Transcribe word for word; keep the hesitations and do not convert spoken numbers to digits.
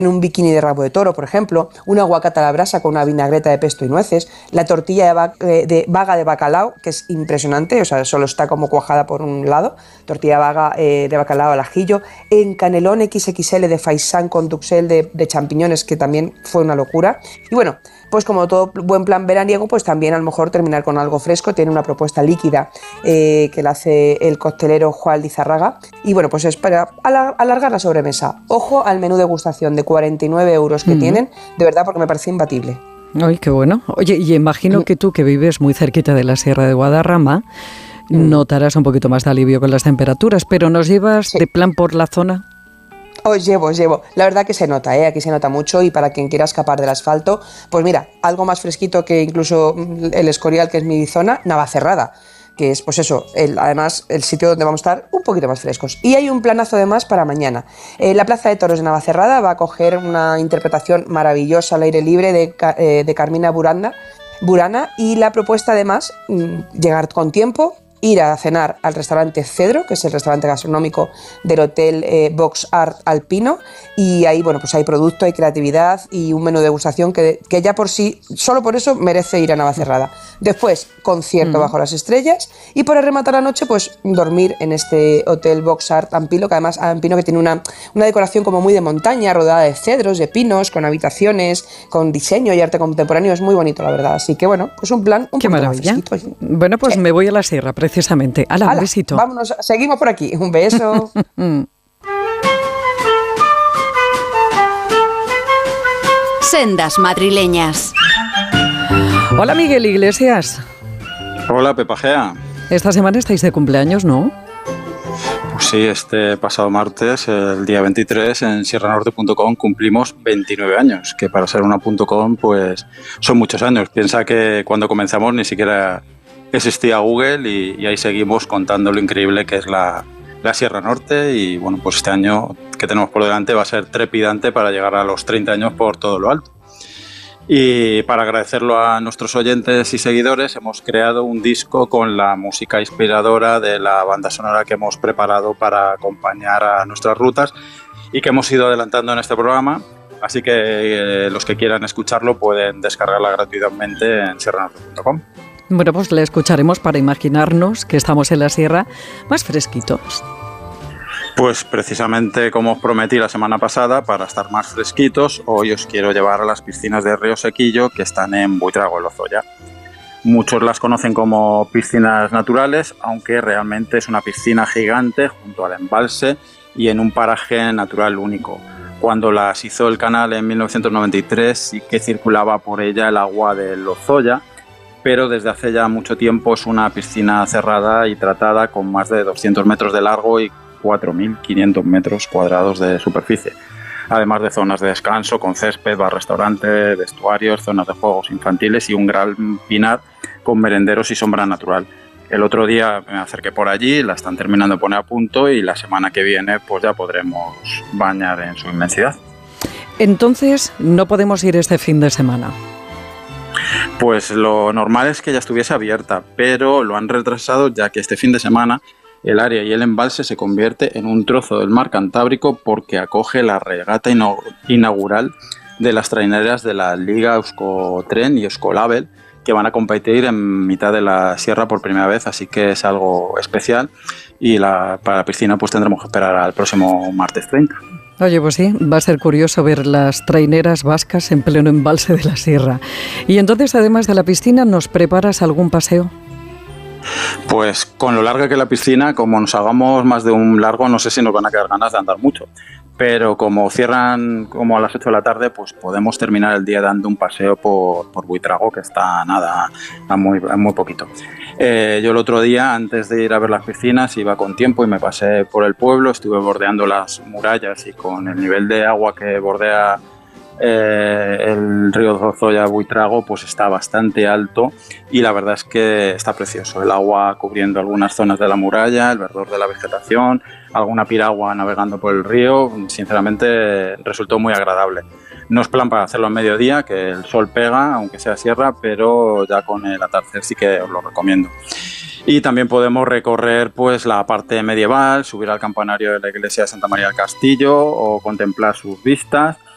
un bikini de rabo de toro, por ejemplo, un aguacate a la brasa con una vinagreta de pesto y nueces, la tortilla de, va de, de vaga de bacalao, que es impresionante, o sea, solo está como cuajada por un lado, tortilla vaga eh, de bacalao al ajillo, en canelón equis equis ele de faisán con duxelles de, de champiñones, que también fue una locura. Y bueno, pues como todo buen plan veraniego, pues también a lo mejor terminar con algo fresco. Tiene una propuesta líquida eh, que la hace el coctelero Juan Lizarraga. Y bueno, pues es para alargar la sobremesa. Ojo al menú degustación de cuarenta y nueve euros que mm. tienen, de verdad, porque me parece imbatible. Ay, qué bueno. Oye, y imagino que tú, que vives muy cerquita de la Sierra de Guadarrama, mm. notarás un poquito más de alivio con las temperaturas, pero ¿nos llevas sí. de plan por la zona? Os llevo, os llevo. La verdad que se nota, ¿eh? Aquí se nota mucho, y para quien quiera escapar del asfalto, pues mira, algo más fresquito que incluso el Escorial, que es mi zona, Navacerrada, que es pues eso, el, además el sitio donde vamos a estar un poquito más frescos. Y hay un planazo de más para mañana. Eh, la Plaza de Toros de Navacerrada va a coger una interpretación maravillosa al aire libre de, eh, de Carmina Buranda, Burana, y la propuesta además, mmm, llegar con tiempo, ir a cenar al restaurante Cedro, que es el restaurante gastronómico del hotel eh, Box Art Alpino, y ahí, bueno, pues hay producto, hay creatividad y un menú de degustación que, que ya por sí, solo por eso, merece ir a Navacerrada. Después, concierto mm. bajo las estrellas, y para rematar la noche, pues dormir en este hotel Box Art Alpino, que además Alpino que tiene una, una decoración como muy de montaña, rodeada de cedros, de pinos, con habitaciones, con diseño y arte contemporáneo. Es muy bonito, la verdad. Así que, bueno, pues un plan un Qué poquito maravilla. más fresquito. Bueno, pues sí. me voy a la sierra, precisamente. ¡Hala, un besito! Vámonos, seguimos por aquí. Un beso. Sendas madrileñas. Hola, Miguel Iglesias. Hola, Pepa Gea. Esta semana estáis de cumpleaños, ¿no? Pues sí, este pasado martes, el día veintitrés, en sierra norte punto com cumplimos veintinueve años, que para ser una .com pues son muchos años. Piensa que cuando comenzamos ni siquiera existía Google, y, y ahí seguimos contando lo increíble que es la, la Sierra Norte, y bueno, pues este año que tenemos por delante va a ser trepidante para llegar a los treinta años por todo lo alto. Y para agradecerlo a nuestros oyentes y seguidores, hemos creado un disco con la música inspiradora de la banda sonora que hemos preparado para acompañar a nuestras rutas y que hemos ido adelantando en este programa. Así que eh, los que quieran escucharlo pueden descargarla gratuitamente en sierra norte punto com. Bueno, pues la escucharemos para imaginarnos que estamos en la sierra más fresquitos. Pues precisamente como os prometí la semana pasada, para estar más fresquitos, hoy os quiero llevar a las piscinas de Río Sequillo, que están en Buitrago, en Lozoya. Muchos las conocen como piscinas naturales, aunque realmente es una piscina gigante junto al embalse y en un paraje natural único. Cuando las hizo el canal en mil novecientos noventa y tres, sí que circulaba por ella el agua de Lozoya, pero desde hace ya mucho tiempo es una piscina cerrada y tratada con más de doscientos metros de largo y cuatro mil quinientos metros cuadrados de superficie, además de zonas de descanso con césped, bar, restaurante, vestuarios, zonas de juegos infantiles y un gran pinar con merenderos y sombra natural. El otro día me acerqué por allí, la están terminando de poner a punto, y la semana que viene pues ya podremos bañar en su inmensidad. Entonces, no podemos ir este fin de semana. Pues lo normal es que ya estuviese abierta, pero lo han retrasado ya que este fin de semana el área y el embalse se convierte en un trozo del mar Cantábrico porque acoge la regata inaugural de las traineras de la Liga Euskotren y Euskolabel, que van a competir en mitad de la sierra por primera vez, así que es algo especial, y la, para la piscina pues tendremos que esperar al próximo martes treinta. Oye, pues sí, va a ser curioso ver las traineras vascas en pleno embalse de la sierra. Y entonces, además de la piscina, ¿nos preparas algún paseo? Pues con lo larga que es la piscina, como nos hagamos más de un largo, no sé si nos van a quedar ganas de andar mucho. Pero como cierran como a las ocho de la tarde, pues podemos terminar el día dando un paseo por, por Buitrago, que está nada, a muy, a muy poquito. Eh, yo el otro día, antes de ir a ver las piscinas, iba con tiempo y me pasé por el pueblo, estuve bordeando las murallas, y con el nivel de agua que bordea Eh, el río Lozoya Buitrago pues está bastante alto, y la verdad es que está precioso. El agua cubriendo algunas zonas de la muralla, el verdor de la vegetación, alguna piragua navegando por el río. Sinceramente resultó muy agradable. No es plan para hacerlo a mediodía, que el sol pega, aunque sea sierra, pero ya con el atardecer sí que os lo recomiendo. Y también podemos recorrer pues la parte medieval, subir al campanario de la iglesia de Santa María del Castillo o contemplar sus vistas.